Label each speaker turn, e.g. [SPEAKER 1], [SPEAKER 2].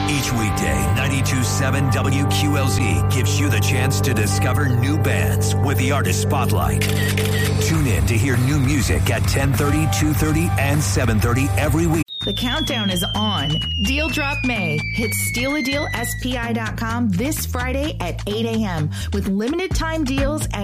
[SPEAKER 1] Each weekday, 92.7 WQLZ gives you the chance to discover new bands with the Artist Spotlight. Tune in to hear new music at 10:30, 2:30, and 7:30 every week.
[SPEAKER 2] The countdown is on. Deal Drop May. Hit stealadealspi.com this Friday at 8 a.m. with limited time deals at